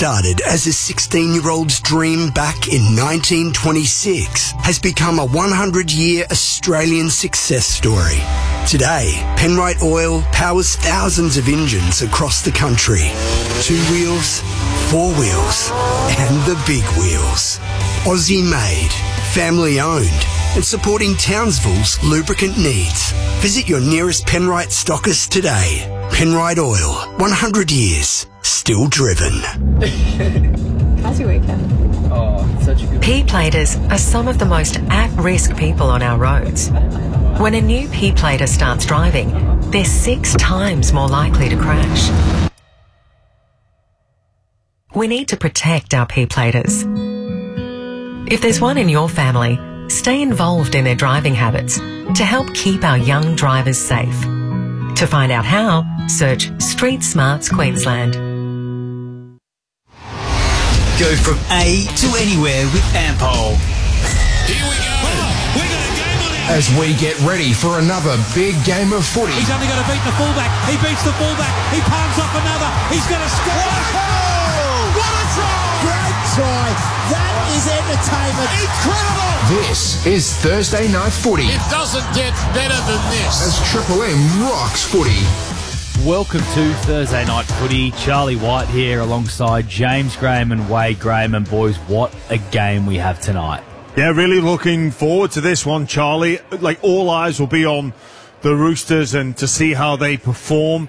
started as a 16-year-old's dream back in 1926 has become a 100-year Australian success story. Today, Penrite Oil powers thousands of engines across the country. 2 wheels, 4 wheels, and the big wheels. Aussie made, family owned, and supporting Townsville's lubricant needs. Visit your nearest Penrite stockist today. Penrite Oil, 100 years, still driven. How's your weekend? Oh, such a good P-platers are some of the most at-risk people on our roads. When a new P-plater starts driving, they're 6 times more likely to crash. We need to protect our P-platers. If there's one in your family, stay involved in their driving habits to help keep our young drivers safe. To find out how, search Street Smarts Queensland. Go from A to anywhere with Ampol. Here we go. We got a game on it. As we get ready for another big game of footy. He's only got to beat the fullback. He beats the fullback. He palms off another. He's going to score. Oh, what a try! Great try. That is entertainment. Incredible. This is Thursday Night Footy. It doesn't get better than this. As Triple M rocks footy. Welcome to Thursday Night Footy. Charlie White here alongside James Graham and Wade Graham. And boys, what a game we have tonight. Yeah, really looking forward to this one, Charlie. Like, all eyes will be on the Roosters and to see how they perform.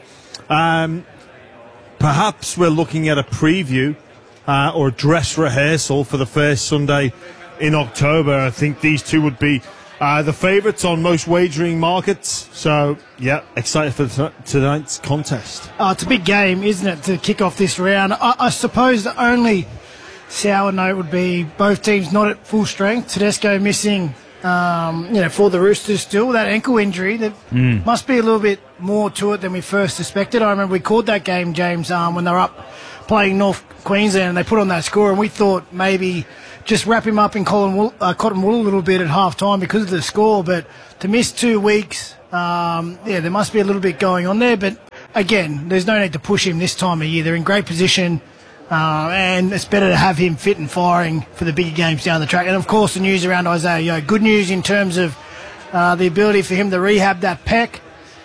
Perhaps we're looking at a preview or a dress rehearsal for the first Sunday in October. I think these two would be the favourites on most wagering markets. So, yeah, excited for tonight's contest. It's a big game, isn't it, to kick off this round? I suppose the only sour note would be both teams not at full strength. Tedesco missing, for the Roosters still. That ankle injury, that must be a little bit more to it than we first suspected. I remember we called that game, James, when they were up playing North Queensland and they put on that score, and we thought maybe just wrap him up in cotton wool a little bit at half-time because of the score. But to miss 2 weeks, there must be a little bit going on there. But, again, there's no need to push him this time of year. They're in great position, and it's better to have him fit and firing for the bigger games down the track. And, of course, the news around Isaiah Yeo. Good news in terms of the ability for him to rehab that pec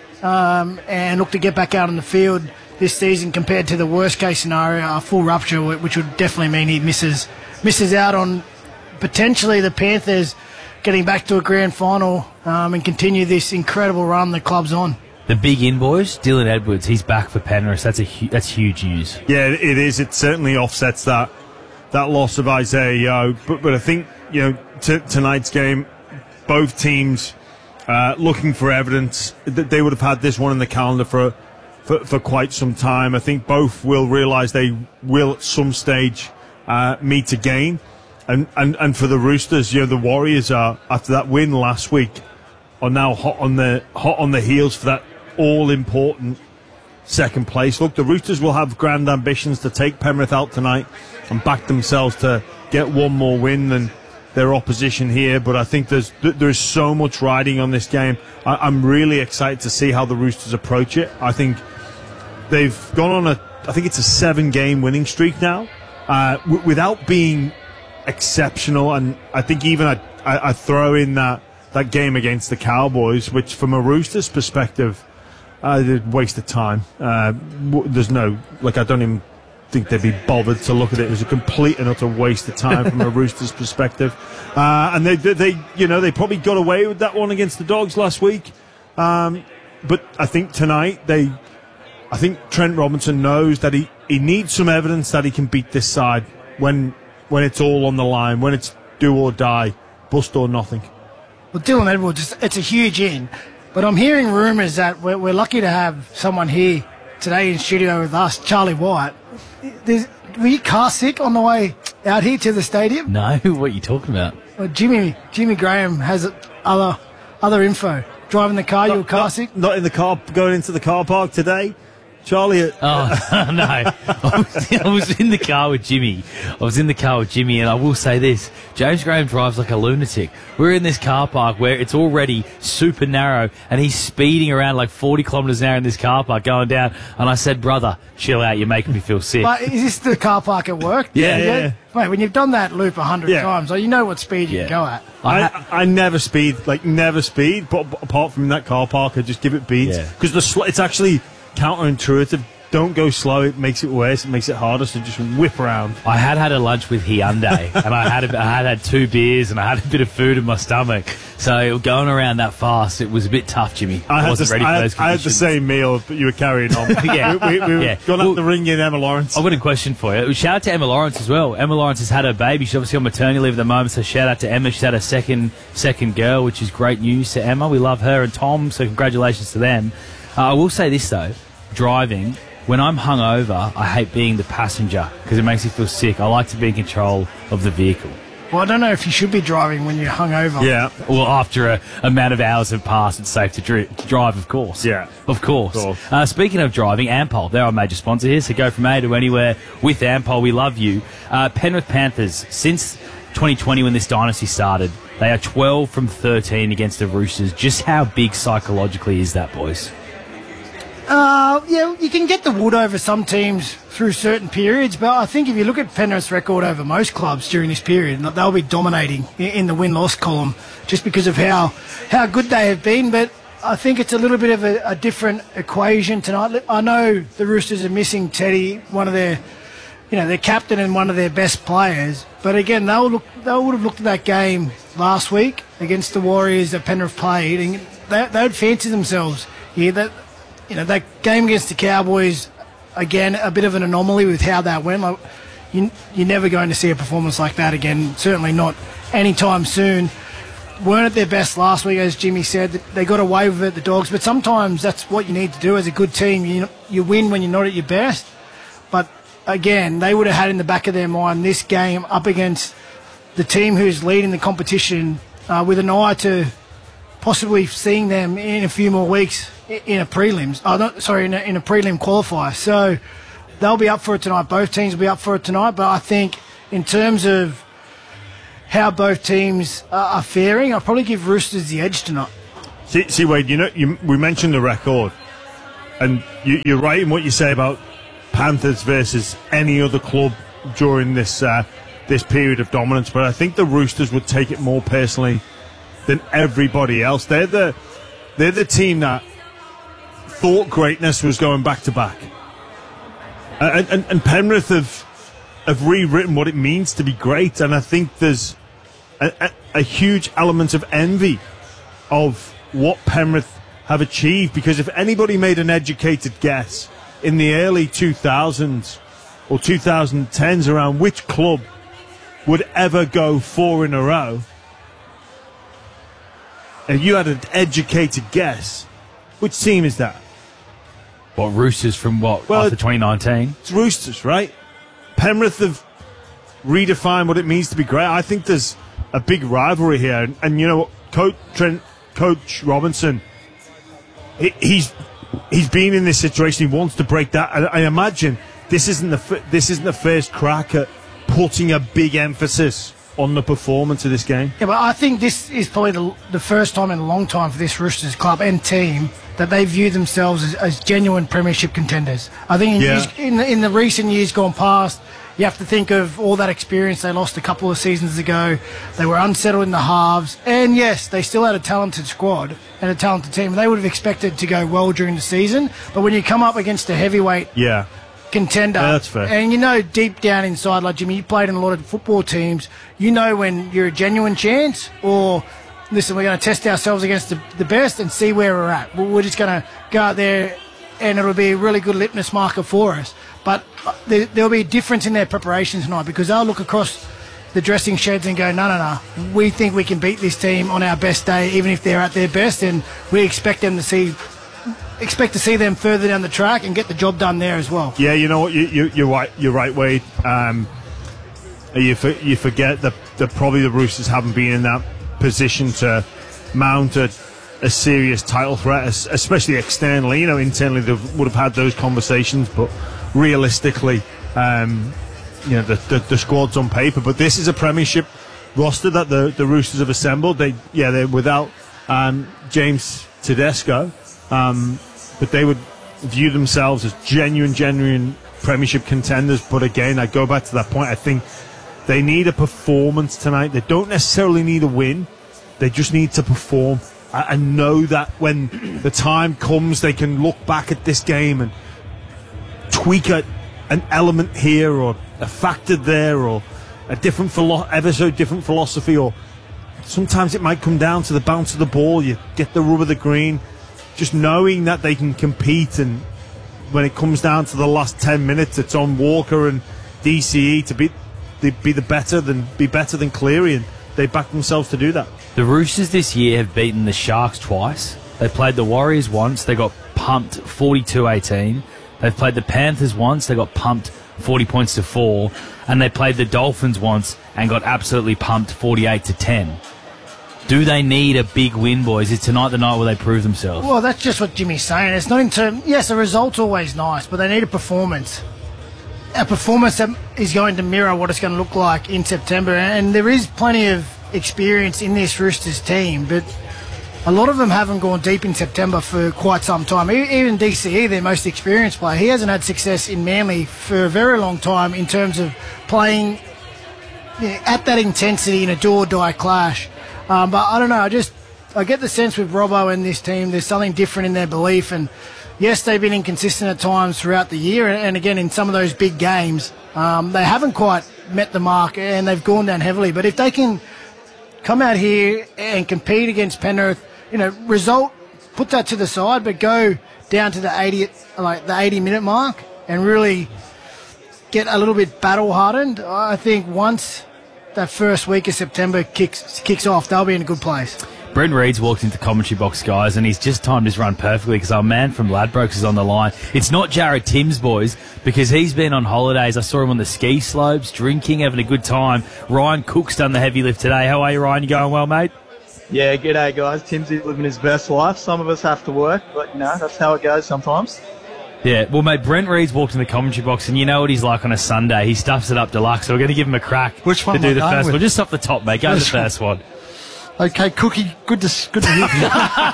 and look to get back out on the field this season compared to the worst-case scenario, a full rupture, which would definitely mean he misses out on potentially the Panthers getting back to a grand final and continue this incredible run the club's on. The big in, boys, Dylan Edwards, he's back for Penrith. That's huge news. Yeah, it is. It certainly offsets that loss of Isaiah Yeo. But I think, tonight's game, both teams looking for evidence that they would have had this one in the calendar for quite some time. I think both will realise they will at some stage meet again. And for the Roosters, the Warriors are, after that win last week, are now hot on the heels for that all-important second place. Look, the Roosters will have grand ambitions to take Penrith out tonight and back themselves to get one more win than their opposition here. But I think there's so much riding on this game. I'm really excited to see how the Roosters approach it. I think they've gone on I think it's a 7-game winning streak now, without being exceptional. And I think even I throw in that game against the Cowboys, which from a Roosters perspective, a waste of time. There's no, I don't even think they'd be bothered to look at it. It was a complete and utter waste of time from a Roosters perspective. And they probably got away with that one against the Dogs last week. But I think tonight I think Trent Robinson knows that he needs some evidence that he can beat this side when it's all on the line, when it's do or die, bust or nothing. Well, Dylan Edwards, it's a huge in. But I'm hearing rumours that we're lucky to have someone here today in studio with us, Charlie White. Were you car sick on the way out here to the stadium? No, what are you talking about? Well, Jimmy Graham has other info. Driving the car, you were car sick? Not in the car, going into the car park today. Charlie. Oh, no. I was in the car with Jimmy. And I will say this. James Graham drives like a lunatic. We're in this car park where it's already super narrow, and he's speeding around like 40 kilometres an hour in this car park going down. And I said, brother, chill out. You're making me feel sick. But is this the car park at work? Yeah. Mate, when you've done that loop 100 times, you know what speed you can go at. I never speed, but apart from that car park, I just give it beats. Because it's actually counterintuitive. Don't go slow, it makes it worse, it makes it harder, so just whip around. I had a lunch with Hyundai, and I had 2 beers, and I had a bit of food in my stomach. So going around that fast, it was a bit tough, Jimmy. I wasn't ready for those conditions. I had the same meal, but you were carrying on. we were going to have to ring in Emma Lawrence. I've got a question for you. Shout out to Emma Lawrence as well. Emma Lawrence has had her baby. She's obviously on maternity leave at the moment, so shout out to Emma. She's had a second girl, which is great news to Emma. We love her and Tom, so congratulations to them. I will say this, though. Driving, when I'm hungover, I hate being the passenger because it makes me feel sick. I like to be in control of the vehicle. Well, I don't know if you should be driving when you're hungover. Yeah. Well, after a amount of hours have passed, it's safe to drive, of course. Yeah. Of course. Speaking of driving, Ampol, they're our major sponsor here, so go from A to anywhere with Ampol. We love you. Penrith Panthers, since 2020 when this dynasty started, they are 12 from 13 against the Roosters. Just how big psychologically is that, boys? You can get the wood over some teams through certain periods, but I think if you look at Penrith's record over most clubs during this period, they'll be dominating in the win-loss column just because of how good they have been. But I think it's a little bit of a different equation tonight. I know the Roosters are missing Teddy, one of their captain and one of their best players. But again, they would have looked at that game last week against the Warriors that Penrith played, and they would fancy themselves here. That game against the Cowboys, again, a bit of an anomaly with how that went. Like, you're never going to see a performance like that again, certainly not anytime soon. Weren't at their best last week, as Jimmy said. They got away with it, the Dogs, but sometimes that's what you need to do as a good team. You win when you're not at your best. But again, they would have had in the back of their mind this game up against the team who's leading the competition with an eye to possibly seeing them in a few more weeks in a prelims. In a prelim qualifier. So they'll be up for it tonight. Both teams will be up for it tonight. But I think in terms of how both teams are faring, I'll probably give Roosters the edge tonight. See, Wade, we mentioned the record, and you're right in what you say about Panthers versus any other club during this period of dominance. But I think the Roosters would take it more personally than everybody else. They're the team that thought greatness was going back to back, and Penrith have rewritten what it means to be great. And I think there's a huge element of envy of what Penrith have achieved, because if anybody made an educated guess in the early 2000s or 2010s around which club would ever go 4 in a row, and you had an educated guess, which team is that? What, Roosters from what? Well, after 2019? It's Roosters, right? Penrith have redefined what it means to be great. I think there's a big rivalry here. And you know what? Coach Robinson, he's been in this situation. He wants to break that. I imagine this isn't the first crack at putting a big emphasis on the performance of this game. Yeah, but I think this is probably the first time in a long time for this Roosters club and team that they view themselves as genuine premiership contenders. I think in the recent years gone past, you have to think of all that experience they lost a couple of seasons ago. They were unsettled in the halves. And yes, they still had a talented squad and a talented team. They would have expected to go well during the season. But when you come up against a heavyweight contender, that's fair. And deep down inside, like Jimmy, you played in a lot of football teams, when you're a genuine chance, or listen, we're going to test ourselves against the best and see where we're at. We're just going to go out there and it'll be a really good litmus marker for us. But there'll be a difference in their preparation tonight, because they'll look across the dressing sheds and go, no, we think we can beat this team on our best day, even if they're at their best, and we expect to see them further down the track and get the job done there as well. Yeah, you know what? You're right, Wade. You forget that probably the Roosters haven't been in that position to mount a a serious title threat, especially externally. Internally they would have had those conversations, but realistically, the squad's on paper. But this is a Premiership roster that the Roosters have assembled. They're without James Tedesco, but they would view themselves as genuine Premiership contenders. But again, I go back to that point. I think they need a performance tonight. They don't necessarily need a win. They just need to perform. I know that when the time comes, they can look back at this game and tweak an element here or a factor there or a different ever so different philosophy, or sometimes it might come down to the bounce of the ball. You get the rub of the green. Just knowing that they can compete, and when it comes down to the last 10 minutes, it's on Walker and DCE to be better than Cleary, and they back themselves to do that. The Roosters this year have beaten the Sharks twice. They played the Warriors once. They got pumped 42-18. They've played the Panthers once. They got pumped 40 points to 4. And they played the Dolphins once and got absolutely pumped 48-10. Do they need a big win, boys? Is tonight the night where they prove themselves? Well, that's just what Jimmy's saying. It's not in terms... Yes, the result's always nice, but they need a performance. A performance that is going to mirror what it's going to look like in September. And there is plenty of experience in this Roosters team, but a lot of them haven't gone deep in September for quite some time. Even DCE, their most experienced player, he hasn't had success in Manly for a very long time in terms of playing at that intensity in a do-or-die clash. But I don't know, I get the sense with Robbo and this team, there's something different in their belief. And yes, they've been inconsistent at times throughout the year. And again, in some of those big games, they haven't quite met the mark and they've gone down heavily. But if they can come out here and compete against Penrith, result, put that to the side, but go down to the 80-minute mark and really get a little bit battle-hardened, I think once that first week of September kicks off, they'll be in a good place. Brent Reed's walked into commentary box, guys, and he's just timed his run perfectly because our man from Ladbrokes is on the line. It's not Jared Timms, boys, because he's been on holidays. I saw him on the ski slopes, drinking, having a good time. Ryan Cook's done the heavy lift today. How are you, Ryan? You going well, mate? Yeah, g'day, guys. Tim's living his best life. Some of us have to work, but, that's how it goes sometimes. Yeah, well, mate, Brent Reed's walked in the commentary box, and you know what he's like on a Sunday. He stuffs it up deluxe, so we're going to give him a crack. Which one to do the first with? one. Just off the top, mate. Go to the first one. Okay, Cookie, good to hear from you.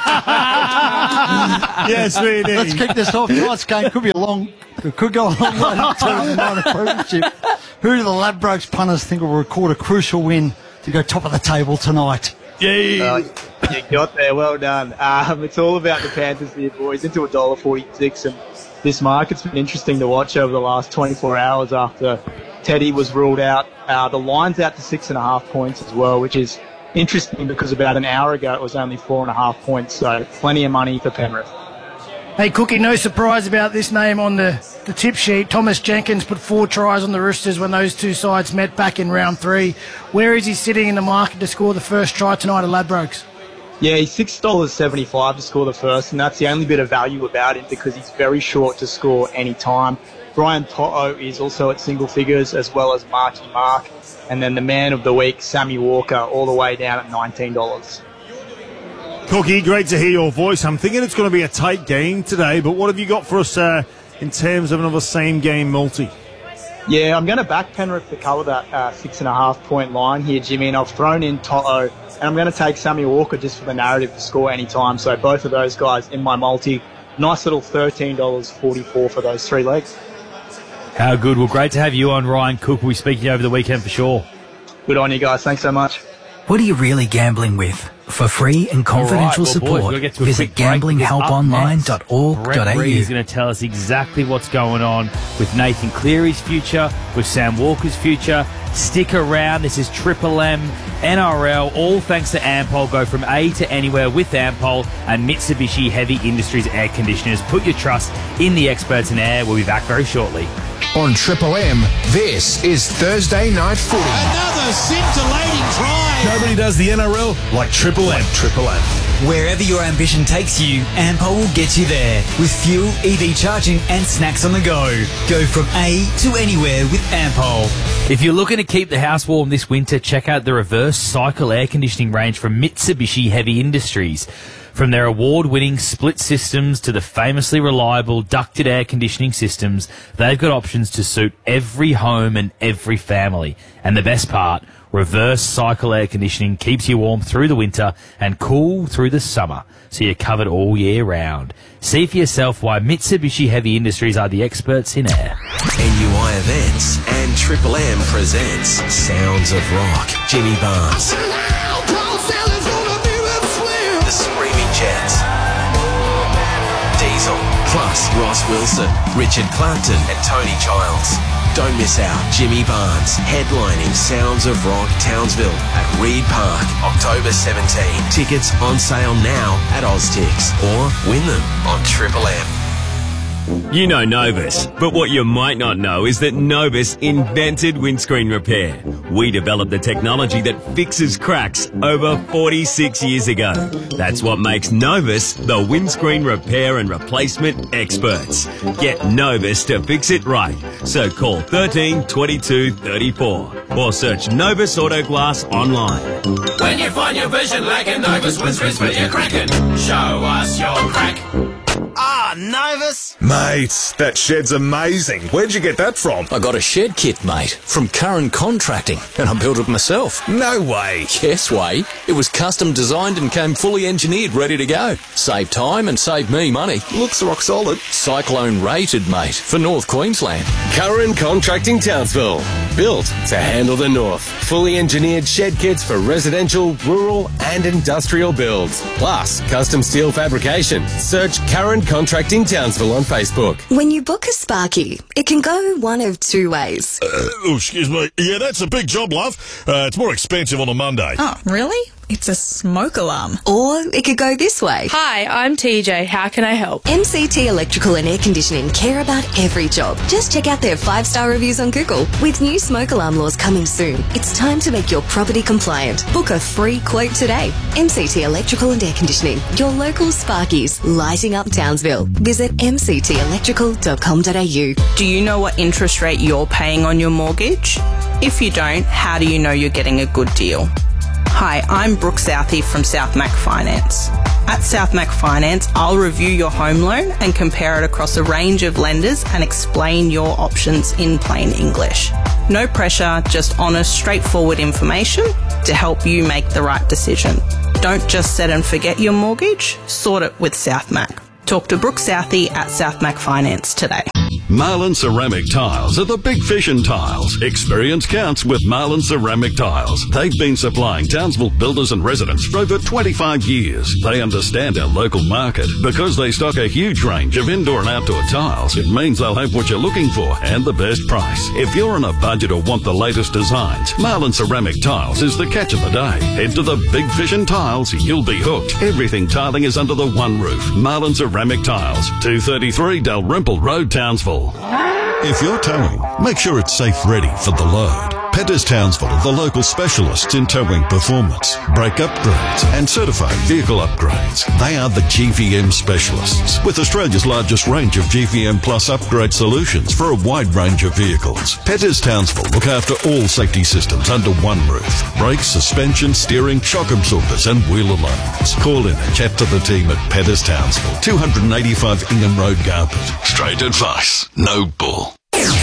Yes, really. Let's kick this off. Tonight's game could go a long way to the minor premiership. Who do the Ladbrokes punters think will record a crucial win to go top of the table tonight? Yeah. You got there. Well done. It's all about the Panthers here, boys. Into $1.46, and this market's been interesting to watch over the last 24 hours after Teddy was ruled out. The line's out to 6.5 points as well, which is interesting because about an hour ago it was only 4.5 points, so plenty of money for Penrith. Hey, Cookie, no surprise about this name on the tip sheet. Thomas Jenkins put 4 tries on the Roosters when those two sides met back in round 3. Where is he sitting in the market to score the first try tonight at Ladbrokes? Yeah, he's $6.75 to score the first, and that's the only bit of value about him because he's very short to score any time. Brian To'o is also at single figures, as well as Marky Mark. And then the man of the week, Sammy Walker, all the way down at $19. Cookie, great to hear your voice. I'm thinking it's going to be a tight game today, but what have you got for us in terms of another same-game multi? Yeah, I'm going to back Penrith to cover that 6.5 point line here, Jimmy, and I've thrown in To'o, and I'm going to take Sammy Walker just for the narrative to score any time. So both of those guys in my multi. Nice little $13.44 for those 3 legs. How good. Well, great to have you on, Ryan Cook. We'll be speaking over the weekend for sure. Good on you guys. Thanks so much. What are you really gambling with? For free and confidential support, visit gamblinghelponline.org.au. Brent Reed is going to tell us exactly what's going on with Nathan Cleary's future, with Sam Walker's future. Stick around. This is Triple M, NRL, all thanks to Ampol. Go from A to anywhere with Ampol and Mitsubishi Heavy Industries Air Conditioners. Put your trust in the experts in air. We'll be back very shortly. On Triple M, this is Thursday Night Footy. Another scintillating try. Nobody does the NRL like Triple M. Triple M. Wherever your ambition takes you, Ampol will get you there. With fuel, EV charging and snacks on the go. Go from A to anywhere with Ampol. If you're looking to keep the house warm this winter, check out the reverse cycle air conditioning range from Mitsubishi Heavy Industries. From their award-winning split systems to the famously reliable ducted air conditioning systems, they've got options to suit every home and every family. And the best part, reverse cycle air conditioning keeps you warm through the winter and cool through the summer, so you're covered all year round. See for yourself why Mitsubishi Heavy Industries are the experts in air. NUI Events and Triple M presents Sounds of Rock. Jimmy Barnes. The Screaming Jets. Diesel. Plus Ross Wilson, Richard Clapton and Tony Childs. Don't miss out. Jimmy Barnes headlining Sounds of Rock Townsville at Reed Park, October 17. Tickets on sale now at Oztix or win them on Triple M. You know Novus, but what you might not know is that Novus invented windscreen repair. We developed the technology that fixes cracks over 46 years ago. That's what makes Novus the windscreen repair and replacement experts. Get Novus to fix it right. So call 13 22 34 or search Novus Auto Glass online. When you find your vision lacking, Novus windscreens for your cracking. Show us your crack. Ah, Novus! Mate, that shed's amazing. Where'd you get that from? I got a shed kit, mate, from Curran Contracting, and I built it myself. No way. Yes way. It was custom designed and came fully engineered, ready to go. Save time and save me money. Looks rock solid. Cyclone rated, mate, for North Queensland. Curran Contracting Townsville. Built to handle the north. Fully engineered shed kits for residential, rural and industrial builds. Plus, custom steel fabrication. Search Curran Contracting Townsville on Facebook. When you book a Sparky, it can go one of two ways. Excuse me. Yeah, that's a big job, love. It's more expensive on a Monday. Oh, really? It's a smoke alarm. Or it could go this way. Hi, I'm TJ. How can I help? MCT Electrical and Air Conditioning care about every job. Just check out their 5-star reviews on Google. With new smoke alarm laws coming soon, it's time to make your property compliant. Book a free quote today. MCT Electrical and Air Conditioning, your local Sparkies, lighting up Townsville. Visit mctelectrical.com.au. Do you know what interest rate you're paying on your mortgage? If you don't, how do you know you're getting a good deal? Hi, I'm Brooke Southey from South Mac Finance. At South Mac Finance, I'll review your home loan and compare it across a range of lenders and explain your options in plain English. No pressure, just honest, straightforward information to help you make the right decision. Don't just set and forget your mortgage, sort it with South Mac. Talk to Brooke Southey at South Mac Finance today. Marlin Ceramic Tiles are the big fish in tiles. Experience counts with Marlin Ceramic Tiles. They've been supplying Townsville builders and residents for over 25 years. They understand our local market. Because they stock a huge range of indoor and outdoor tiles, it means they'll have what you're looking for and the best price. If you're on a budget or want the latest designs, Marlin Ceramic Tiles is the catch of the day. Head to the big fish in tiles, you'll be hooked. Everything tiling is under the one roof. Marlin Ceramic Tiles, 233 Dalrymple Road, Townsville. If you're towing, make sure it's safe ready for the load. Petters Townsville are the local specialists in towing performance, brake upgrades and certified vehicle upgrades. They are the GVM specialists with Australia's largest range of GVM Plus upgrade solutions for a wide range of vehicles. Petters Townsville look after all safety systems under one roof. Brakes, suspension, steering, shock absorbers and wheel alarms. Call in and chat to the team at Petters Townsville, 285 Ingham Road, Garbutt. Straight advice, no bull.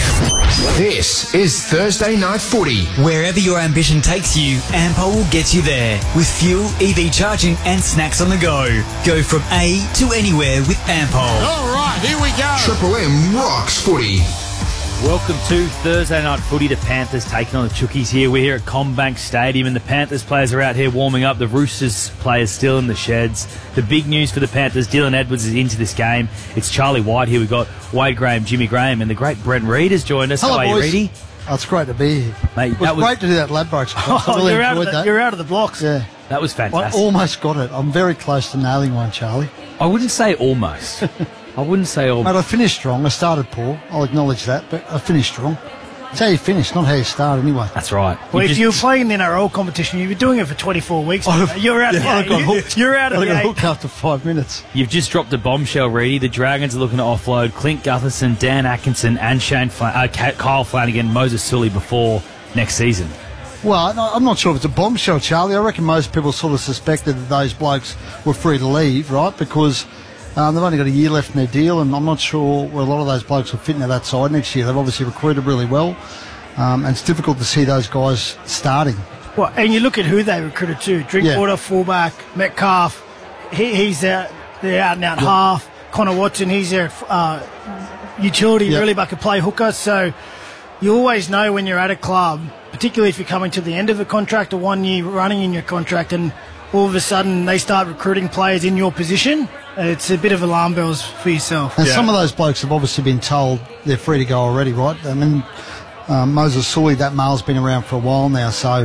This is Thursday Night Footy. Wherever your ambition takes you, Ampol will get you there. With fuel, EV charging and snacks on the go. Go from A to anywhere with Ampol. All right, here we go. Triple M rocks footy. Welcome to Thursday Night Footy. The Panthers taking on the Chookies here. We're here at CommBank Stadium and the Panthers players are out here warming up. The Roosters players still in the sheds. The big news for the Panthers, Dylan Edwards is into this game. It's Charlie White here. We've got Wade Graham, Jimmy Graham, and the great Brent Reid has joined us. Hello, How are you, boys. Reedy? Oh, it's great to be here. Mate, it was great to do that Ladbrokes. I really enjoyed that. You're out of the blocks. Yeah. That was fantastic. I almost got it. I'm very close to nailing one, Charlie. I wouldn't say almost. I wouldn't say almost. Mate, I finished strong. I started poor. I'll acknowledge that, but I finished strong. It's how you finish, not how you start anyway. That's right. Well, if you're playing in the NRL competition, you've been doing it for 24 weeks. You're out of You're out of I the got eight. hooked after 5 minutes. You've just dropped a bombshell, Reedy. The Dragons are looking to offload Clint Gutherson, Dan Atkinson and Kyle Flanagan, Moses Sully before next season. Well, I'm not sure if it's a bombshell, Charlie. I reckon most people sort of suspected that those blokes were free to leave, right? Because they've only got a year left in their deal, and I'm not sure where a lot of those blokes will fit into that side next year. They've obviously recruited really well, and it's difficult to see those guys starting. Well, and you look at who they recruited too. Drinkwater, fullback, Metcalf, he's out, they're out and out half. Connor Watson, he's their utility really, but could play hooker. So you always know when you're at a club, particularly if you're coming to the end of a contract or 1 year running in your contract, and all of a sudden they start recruiting players in your position, it's a bit of alarm bells for yourself. And some of those blokes have obviously been told they're free to go already, right? I mean, Moses Sully, that male's been around for a while now, so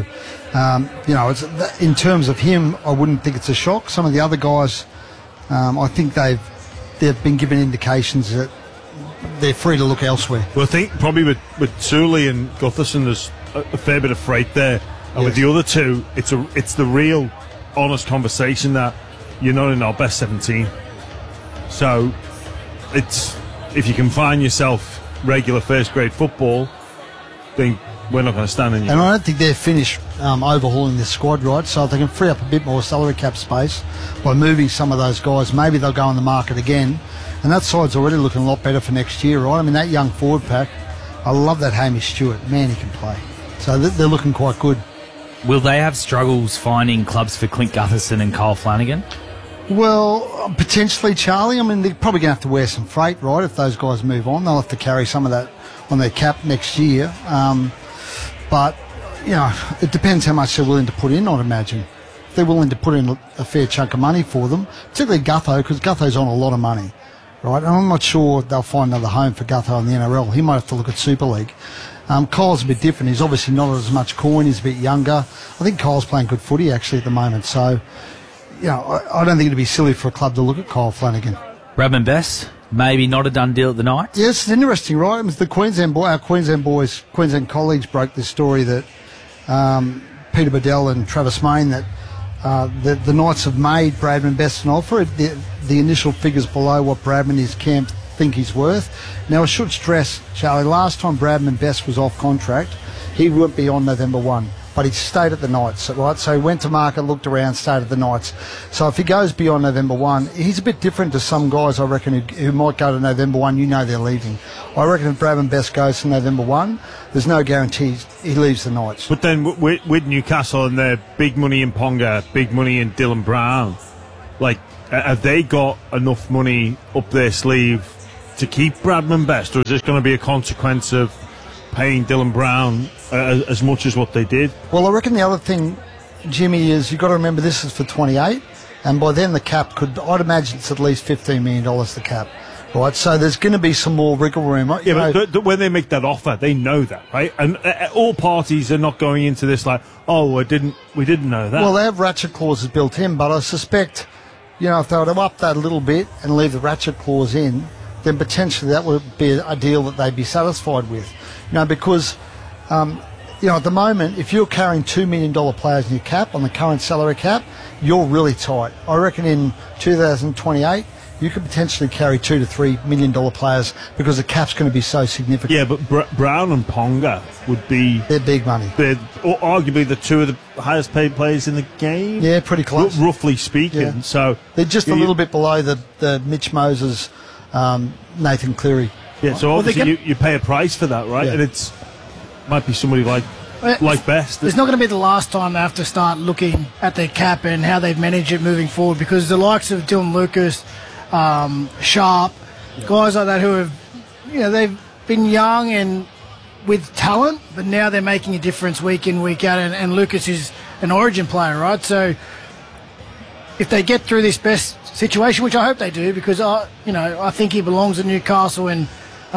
it's, in terms of him, I wouldn't think it's a shock. Some of the other guys, I think they've been given indications that they're free to look elsewhere. Well, I think probably with Sully and Gutherson, there's a fair bit of freight there, and with the other two, it's the real honest conversation that you're not in our best 17. So it's, if you can find yourself regular first grade football, then we're not going to stand in you. And I don't think they're finished overhauling this squad, right? So if they can free up a bit more salary cap space by moving some of those guys, maybe they'll go on the market again. And that side's already looking a lot better for next year, right? I mean, that young forward pack, I love that Hamish Stewart. Man, he can play. So they're looking quite good. Will they have struggles finding clubs for Clint Gutherson and Kyle Flanagan? Well, potentially, Charlie. I mean, they're probably going to have to wear some freight, right? If those guys move on, they'll have to carry some of that on their cap next year. But, it depends how much they're willing to put in, I'd imagine. If they're willing to put in a fair chunk of money for them, particularly Gutho, because Gutho's on a lot of money, right? And I'm not sure they'll find another home for Gutho in the NRL. He might have to look at Super League. Kyle's a bit different. He's obviously not as much coin. He's a bit younger. I think Kyle's playing good footy, actually, at the moment. So, I don't think it'd be silly for a club to look at Kyle Flanagan. Bradman Best, maybe not a done deal at the Knights? Yes, it's interesting, right? It was the our Queensland colleagues broke this story that Peter Bedell and Travis Mayne, that the Knights have made Bradman Best an offer. The initial figures below what Bradman and his camp think he's worth. Now, I should stress, Charlie, last time Bradman Best was off contract, he wouldn't be on November 1. But he stayed at the Knights, right? So he went to market, looked around, stayed at the Knights. So if he goes beyond November 1, he's a bit different to some guys, I reckon, who might go to November 1. They're leaving. I reckon if Bradman Best goes to November 1, there's no guarantees he leaves the Knights. But then with Newcastle and their big money in Ponga, big money in Dylan Brown, have they got enough money up their sleeve to keep Bradman Best, or is this going to be a consequence of paying Dylan Brown as much as what they did? Well, I reckon the other thing, Jimmy, is you've got to remember this is for 28, and by then the cap I'd imagine it's at least $15 million, the cap, right? So there's going to be some more wriggle room. But when they make that offer, they know that, right? And all parties are not going into this like, we didn't know that. Well, they have ratchet clauses built in, but I suspect, if they were to up that a little bit and leave the ratchet clause in, then potentially that would be a deal that they'd be satisfied with. Because, at the moment, if you're carrying $2 million players in your cap on the current salary cap, you're really tight. I reckon in 2028, you could potentially carry $2 to $3 million players because the cap's going to be so significant. Yeah, but Brown and Ponga would be... They're big money. They're arguably the two of the highest paid players in the game. Yeah, pretty close. Roughly speaking. Yeah. So they're just a little bit below the Mitch Moses, Nathan Cleary. Yeah, so obviously you pay a price for that, right? Yeah. And might be somebody like Best. It's not going to be the last time they have to start looking at their cap and how they've managed it moving forward, because the likes of Dylan Lucas, Sharp, guys like that who have, they've been young and with talent, but now they're making a difference week in, week out, and Lucas is an Origin player, right? So if they get through this Best situation, which I hope they do, because I think he belongs at Newcastle, and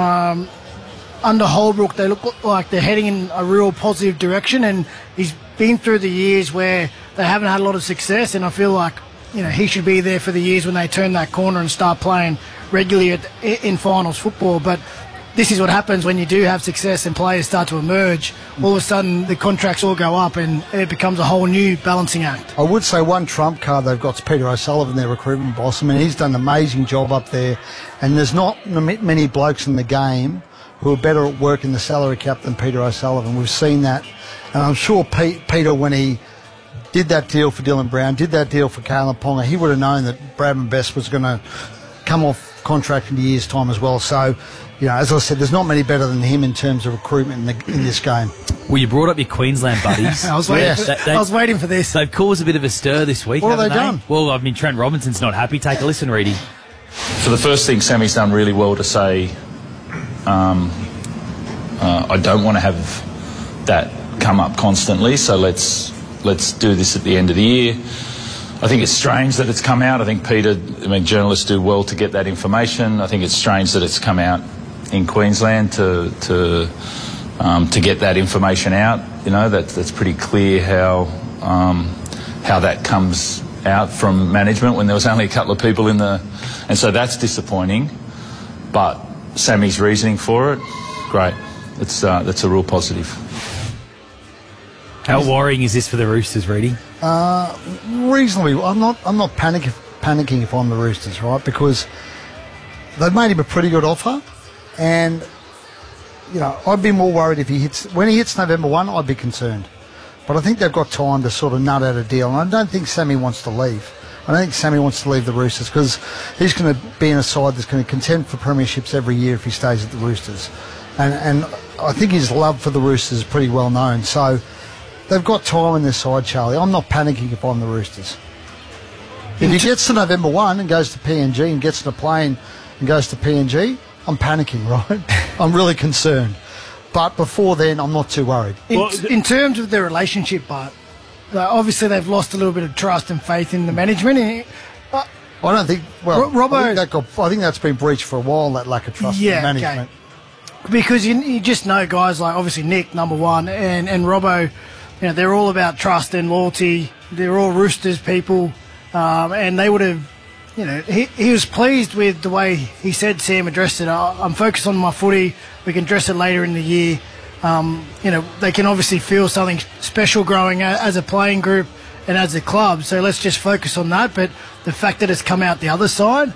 under Holbrook they look like they're heading in a real positive direction, and he's been through the years where they haven't had a lot of success, and I feel like he should be there for the years when they turn that corner and start playing regularly in finals football. But this is what happens when you do have success and players start to emerge. All of a sudden the contracts all go up and it becomes a whole new balancing act. I would say one trump card they've got is Peter O'Sullivan, their recruitment boss. I mean, he's done an amazing job up there, and there's not many blokes in the game who are better at working the salary cap than Peter O'Sullivan. We've seen that And I'm sure Peter, when he did that deal for Dylan Brown, did that deal for Kalen Ponga, he would have known that Bradman Best was going to come off contract in a year's time as well. So, as I said, there's not many better than him in terms of recruitment in this game. Well, you brought up your Queensland buddies. I was waiting for this. They've caused a bit of a stir this week, What have haven't they done? Well, Trent Robinson's not happy. Take a listen, Reedy. For the first thing, Sammy's done really well to say, I don't want to have that come up constantly, so let's do this at the end of the year. I think it's strange that it's come out. I think journalists do well to get that information. I think it's strange that it's come out in Queensland to get that information out. That's pretty clear how that comes out from management when there was only a couple of people and so that's disappointing. But Sammy's reasoning for it, great. That's a real positive. How worrying is this for the Roosters, Reedy? Reasonably. I'm not panicking if I'm the Roosters, right? Because they've made him a pretty good offer, and I'd be more worried when he hits November 1. I'd be concerned, but I think they've got time to sort of nut out a deal. And I don't think Sammy wants to leave. I don't think Sammy wants to leave the Roosters because he's going to be in a side that's going to contend for premierships every year if he stays at the Roosters, and I think his love for the Roosters is pretty well known. So. They've got time in their side, Charlie. I'm not panicking if I'm the Roosters. If he gets to November 1 and goes to PNG and gets in a plane and goes to PNG, I'm panicking, right? I'm really concerned. But before then, I'm not too worried. In terms of their relationship, but obviously they've lost a little bit of trust and faith in the management. I don't think... Well, Robbo, I think that's been breached for a while, that lack of trust in management. Okay. Because you just know guys like, obviously, Nick, number one, and Robbo... they're all about trust and loyalty. They're all Roosters people. And they would have, he was pleased with the way he said Sam addressed it. I'm focused on my footy. We can address it later in the year. They can obviously feel something special growing as a playing group and as a club. So let's just focus on that. But the fact that it's come out the other side,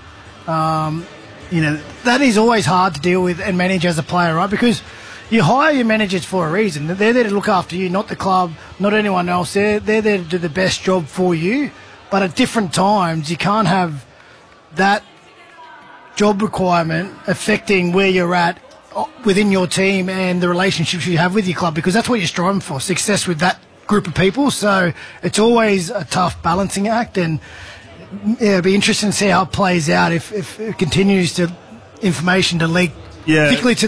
that is always hard to deal with and manage as a player, right? Because you hire your managers for a reason. They're there to look after you, not the club, not anyone else. They're there to do the best job for you. But at different times, you can't have that job requirement affecting where you're at within your team and the relationships you have with your club, because that's what you're striving for, success with that group of people. So it's always a tough balancing act, and it'll be interesting to see how it plays out if it continues to information to leak, particularly to